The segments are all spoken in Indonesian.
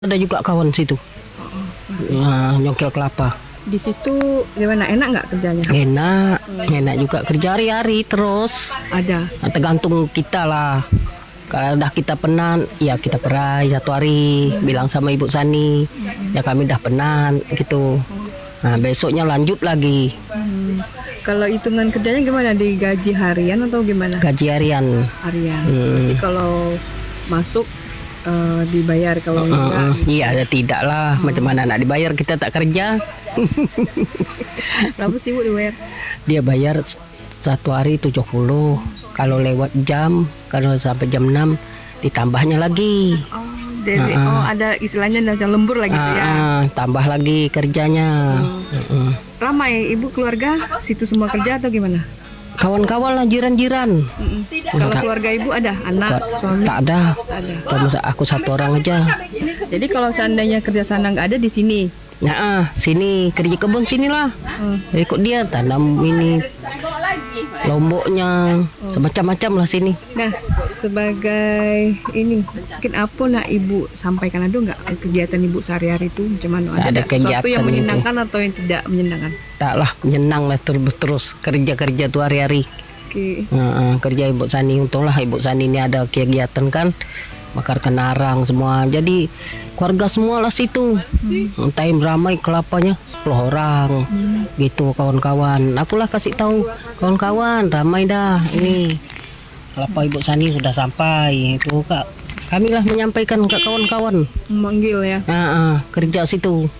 Ada juga kawan situ, nyongkel kelapa. Di situ gimana? Enak nggak kerjanya? Enak juga kerja hari-hari terus. Ada. Tergantung kita lah. Kalau dah kita penat, ya kita perai satu hari. Bilang sama Ibu Sani, ya kami dah penat gitu. Nah besoknya lanjut lagi. Kalau hitungan kerjanya gimana? Digaji harian atau gimana? Gaji harian. Harian. Jadi kalau masuk dibayar, kalau enggak Iya tidak lah. Macam mana nak dibayar, kita tak kerja. berapa sih Bu dibayar? Dia bayar satu hari 70. Kalau lewat jam, kalau sampai jam 6 ditambahnya lagi. Jadi ada istilahnya macam lembur lagi gitu ya. Tambah lagi kerjanya. Ramai ibu keluarga situ semua kerja atau gimana? Kawan-kawan lah, jiran-jiran. Kalau keluarga ibu ada anak, suami? Tak ada. Cuma aku satu orang aja. Jadi kalau seandainya kerja sana nggak ada di sini? Nah, sini kerja kebun sinilah. Ikut dia tanam ini, lomboknya, semacam-macam lah sini. Nah, sebagai ini, mungkin apa nak ibu sampaikan, ada nggak kegiatan ibu sehari-hari itu? Macam mana? Ada Ada sesuatu yang kegiatan menyenangkan atau yang tidak menyenangkan? Tak lah, menyenang lah terus kerja tuh hari-hari. Oke. Kerja Ibu Sani, untunglah Ibu Sani ini ada kegiatan kan, bakar kenarang semua. Jadi keluarga semua lah situ. Time ramai kelapanya 10 orang. Gitu kawan-kawan. Akulah kasih tahu kawan-kawan, ramai dah ini. Kelapa Ibu Sani sudah sampai. Itu Kak. Kamilah menyampaikan ke kawan-kawan. Memanggil ya. Kerja situ.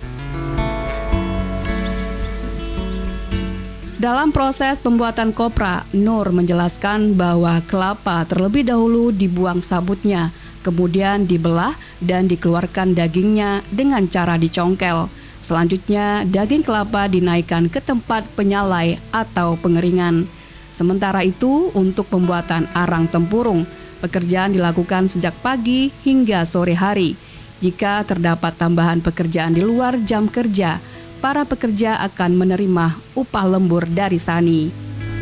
Dalam proses pembuatan kopra, Nur menjelaskan bahwa kelapa terlebih dahulu dibuang sabutnya, kemudian dibelah dan dikeluarkan dagingnya dengan cara dicongkel. Selanjutnya, daging kelapa dinaikkan ke tempat penyalai atau pengeringan. Sementara itu, untuk pembuatan arang tempurung, pekerjaan dilakukan sejak pagi hingga sore hari. Jika terdapat tambahan pekerjaan di luar jam kerja, para pekerja akan menerima upah lembur dari Sani.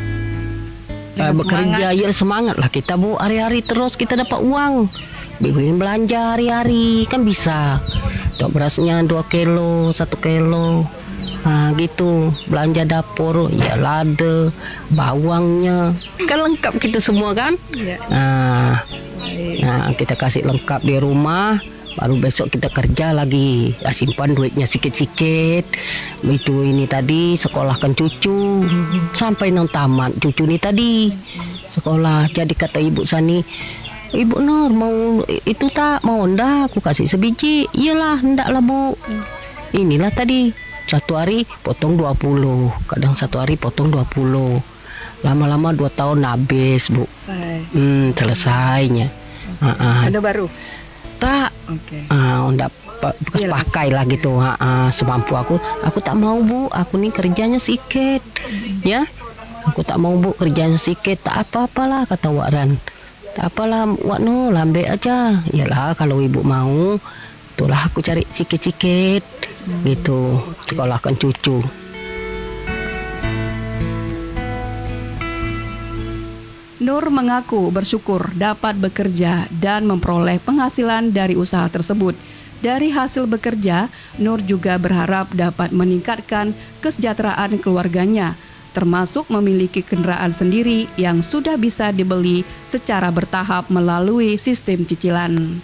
Bekerja ya semangat lah kita Bu, hari-hari terus kita dapat uang. Bikin belanja hari-hari kan bisa. Tok berasnya 2 kilo, 1 kilo. Gitu, belanja dapur, ya lada, bawangnya. Kan lengkap kita semua kan? Ya. Nah, kita kasih lengkap di rumah. Baru besok kita kerja lagi, simpan duitnya sikit-sikit. Itu ini tadi sekolahkan cucu sampai nang tamat cucu ni tadi sekolah. Jadi kata Ibu Sani, Ibu Nur mau itu tak mau ndak aku kasih sebiji. Iyalah ndaklah Bu. Inilah tadi satu hari potong 20, kadang satu hari potong 20. Lama-lama 2 tahun habis Bu. Selesainya. Ada baru? Tak. Oke. Ndak bekas pakai lah gitu. Semampu aku tak mau Bu, aku nih kerjanya sikit. Ya. Aku tak mau Bu kerjanya sikit, tak apa-apalah kata Wak Ran. Tak apalah Wak No, lambe aja. Iyalah kalau Ibu mau, itulah aku cari sikit-sikit gitu, sekolahkan cucu. Nur mengaku bersyukur dapat bekerja dan memperoleh penghasilan dari usaha tersebut. Dari hasil bekerja, Nur juga berharap dapat meningkatkan kesejahteraan keluarganya, termasuk memiliki kendaraan sendiri yang sudah bisa dibeli secara bertahap melalui sistem cicilan.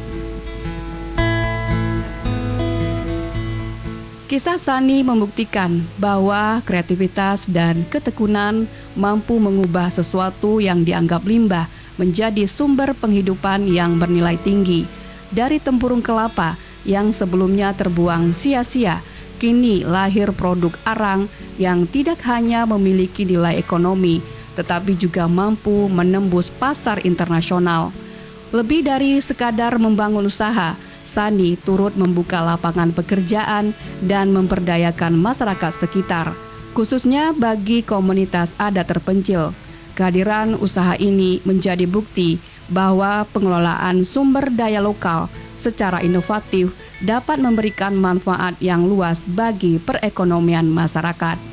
Kisah Sani membuktikan bahwa kreativitas dan ketekunan mampu mengubah sesuatu yang dianggap limbah menjadi sumber penghidupan yang bernilai tinggi. Dari tempurung kelapa yang sebelumnya terbuang sia-sia, kini lahir produk arang yang tidak hanya memiliki nilai ekonomi, tetapi juga mampu menembus pasar internasional. Lebih dari sekadar membangun usaha, Sani turut membuka lapangan pekerjaan dan memperdayakan masyarakat sekitar, khususnya bagi komunitas adat terpencil. Kehadiran usaha ini menjadi bukti bahwa pengelolaan sumber daya lokal secara inovatif dapat memberikan manfaat yang luas bagi perekonomian masyarakat.